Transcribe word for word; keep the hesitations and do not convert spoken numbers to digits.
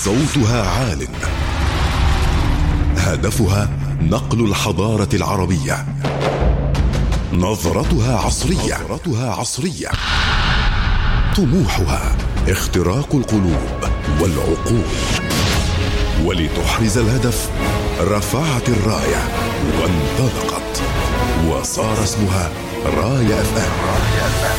صوتها عال، هدفها نقل الحضارة العربية، نظرتها عصرية, نظرتها عصرية. طموحها اختراق القلوب والعقول. ولتحرز الهدف رفعت الراية وانطلقت، وصار اسمها راية أف أم.